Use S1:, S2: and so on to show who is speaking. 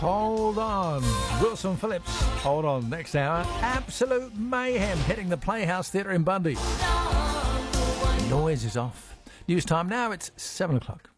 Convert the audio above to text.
S1: Hold on. Wilson Phillips. Hold on. Next hour, absolute mayhem hitting the Playhouse Theatre in Bundy. Noise is off. News time now. It's 7 o'clock.